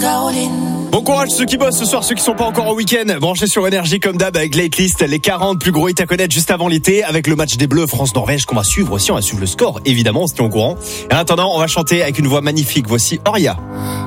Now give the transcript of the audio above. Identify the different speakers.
Speaker 1: Bon courage ceux qui bossent ce soir, ceux qui sont pas encore au week-end. Branchez sur Énergie comme d'hab avec Late List, les 40 plus gros hits à connaître juste avant l'été, avec le match des Bleus France-Norvège qu'on va suivre aussi. On va suivre le score, évidemment, on se tient au courant. Et en attendant, on va chanter avec une voix magnifique. Voici Oria.